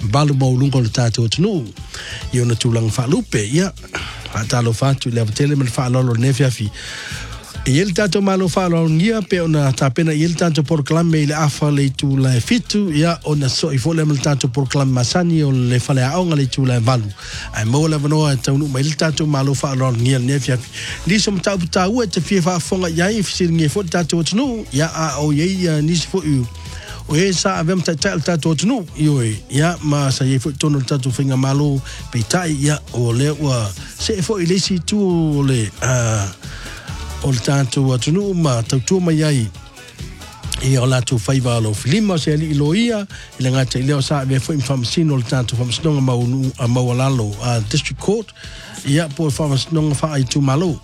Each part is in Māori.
balu maulungo le tātou tunu i ona tūlanga whaalupe ia talo whātu le avatele me le whaalolo nefiafi i ele tātou malo whaalolo ngia pe ona tāpena i ele tātou poroklame i le afa le tu la fitu ia ona so i fole me le tātou poroklame masani o le whale aonga le tu la valu ai mo le vanoa taunu ma i le tātou malo whaalolo ngia le nefiafi niso mtau puta ua te fie whaafonga iai fisiri ngia fo tātou tunu ia a o iei nisi fo iu o e sa avem tai tatou tunu ioi ia ma sa ye fo tono tatou finga malo pe tai ia o le wa se fo i lesi tu o le tatou tunu ma tautua mai ai ia o latu faiva lo filima se ali loia i le ngata i leo sa ave fo information o le tatou famsonga mau lalo district court ia po famsonga fa ai tu malo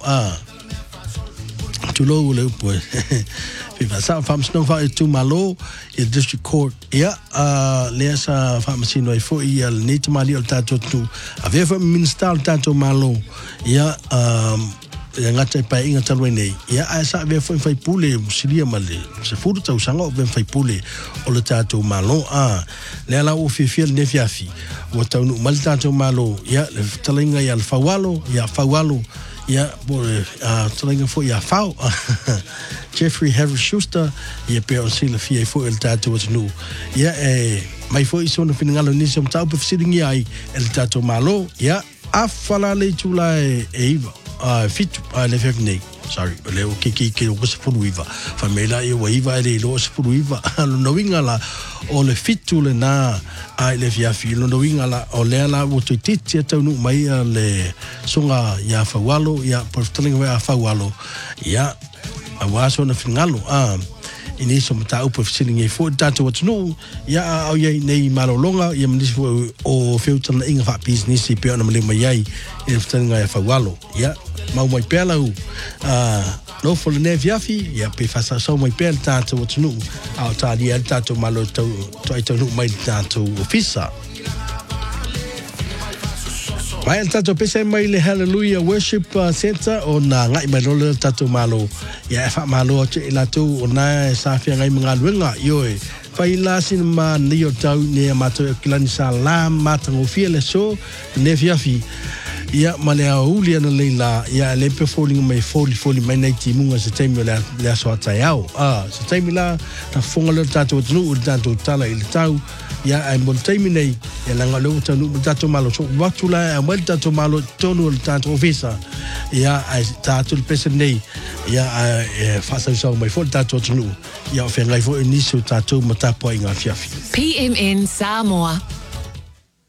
tu lo le po Viva sa famsonga fa ai tu malo i district court ia le sa famsino i fo ia le nete mali o tatou tu ave fo minister o tatou malo ia ngata pa inga talwe nei ia sa ave fo fai pule silia male se fudu tau sanga o fai pule o le tatou malo le ala o fifiel ne fiafi o tau no mal tatou malo ia le talinga ia fawalo ia por talinga fo ia fau Jeffrey Harris Schuster ia pe o sila fie fo el tatou no ia mai fo iso no finangalo ni som tau pe siringi ai el tatou malo ia afala le tula iva fitu le fefnei sorry le o ke o se fuluiva famela e o iva le lo se fuluiva no wingala o le fitu le na ai le via filo no wingala o le ala o titi tau no mai le songa ya fawalo ya portaling wa fawalo ya awaso na fingalo ini so mata upo fisiling e fo tatou watunu ya au ye nei malolonga ia mnisi o filter na inga fa business i pe ona mele mai ai e fitanga ya fawalo ya mau mai pela u no fo le neviafi ya pe fasa so mai pel tatou watunu au tali el tatou malo to ai tonu mai tatou ofisa Mai tatou pese mai le Hallelujah Worship Center o na ngai mai lo tatou malo ya fa malo te la tu ona sa fia ngai mga luenga yoi pai la sin ma ni o tau ne mato kilani sala matango fia le so ne fiafi ia male aulia na leila ia le pe falling mai foli mai nei ti munga se taimi le so ataiao se taimi la ta fonga le tatou tunu tatou tala il tau ia ai mon taimi nei ia langa lo tanu tatou malo so watula a mal tatou malo tonu le tatou ofisa ia ai tatou pese nei ia fa so mai fol tatou tunu ia fe ngai fo inicio tatou matapo inga fiafi PMN Samoa